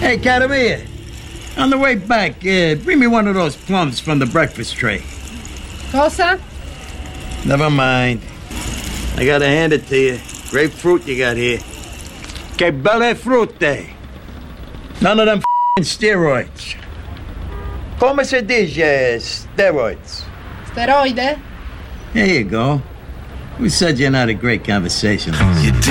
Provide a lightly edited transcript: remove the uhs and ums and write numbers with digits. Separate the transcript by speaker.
Speaker 1: Hey, Catamia, on the way back, bring me one of those plums from the breakfast tray.
Speaker 2: Cosa?
Speaker 1: Never mind. I gotta hand it to you. Great fruit you got here. Que belle frutte. None of them steroids. Como se dice steroids?
Speaker 2: Steroide?
Speaker 1: There you go. Who said you're not a great conversationalist?